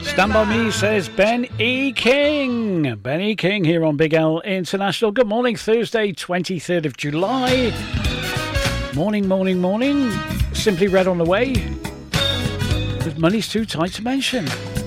Stand by me, says Ben E. King. Ben E. King here on Big L International. Good morning, Thursday, 23rd of July. Morning, morning, morning. Simply Red on the way. But money's too tight to mention.